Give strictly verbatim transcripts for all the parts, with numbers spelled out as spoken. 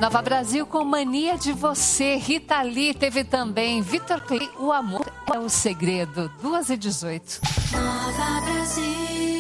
Nova Brasil com Mania de Você. Rita Lee teve também. Vitor Clay, O Amor é o Segredo. duas e dezoito. Nova Brasil.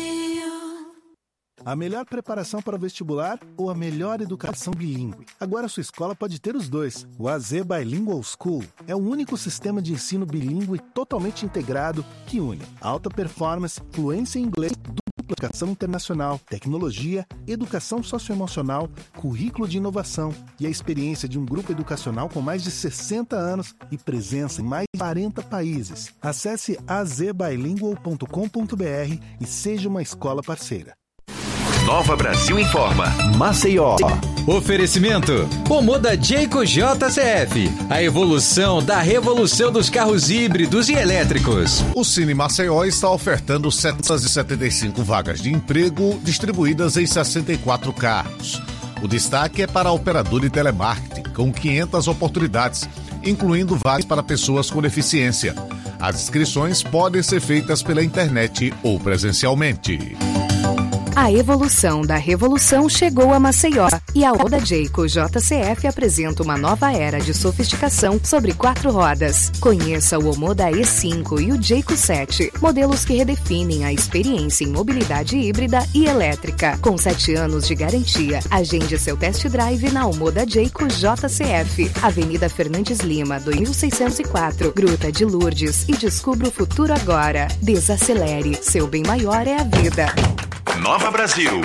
A melhor preparação para o vestibular ou a melhor educação bilíngue? Agora sua escola pode ter os dois. O A Z Bilingual School é o único sistema de ensino bilíngue totalmente integrado que une alta performance, fluência em inglês, educação internacional, tecnologia, educação socioemocional, currículo de inovação e a experiência de um grupo educacional com mais de sessenta anos e presença em mais de quarenta países. Acesse a z bilingual ponto com ponto b r e seja uma escola parceira. Nova Brasil informa. Maceió. Oferecimento. Omoda Jayco J C F. A evolução da revolução dos carros híbridos e elétricos. O Cine Maceió está ofertando setecentas e setenta e cinco vagas de emprego distribuídas em sessenta e quatro carros. O destaque é para a operadora de telemarketing, com quinhentas oportunidades, incluindo vagas para pessoas com deficiência. As inscrições podem ser feitas pela internet ou presencialmente. A evolução da revolução chegou a Maceió e a Omoda Jayco J C F apresenta uma nova era de sofisticação sobre quatro rodas. Conheça o Omoda E cinco e o Jayco sete, modelos que redefinem a experiência em mobilidade híbrida e elétrica. Com sete anos de garantia, agende seu test drive na Omoda Jayco J C F, Avenida Fernandes Lima, dois mil seiscentos e quatro, Gruta de Lourdes, e descubra o futuro agora. Desacelere, seu bem maior é a vida. Nova Brasil.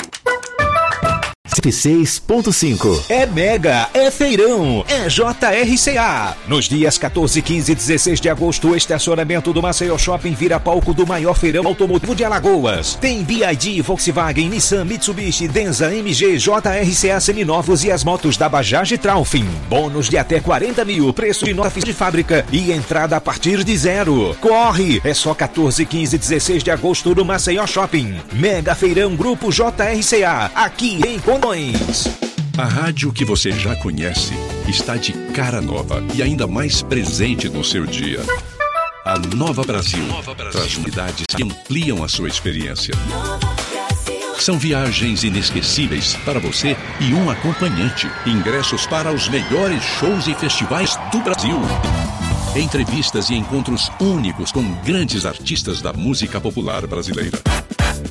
seis ponto cinco. É mega, é feirão, é J R C A. Nos dias quatorze, quinze e dezesseis de agosto, o estacionamento do Maceió Shopping vira palco do maior feirão automotivo de Alagoas. Tem B I D, Volkswagen, Nissan, Mitsubishi, Denza, M G, J R C A seminovos e as motos da Bajaj e Traufin. Bônus de até quarenta mil, preço de nota de fábrica e entrada a partir de zero. Corre! É só quatorze, quinze e dezesseis de agosto no Maceió Shopping. Mega Feirão Grupo J R C A, aqui em Condões. A rádio que você já conhece está de cara nova e ainda mais presente no seu dia. A Nova Brasil, Nova Brasil. Traz novidades que ampliam a sua experiência. São viagens inesquecíveis para você e um acompanhante. Ingressos para os melhores shows e festivais do Brasil. Entrevistas e encontros únicos com grandes artistas da música popular brasileira.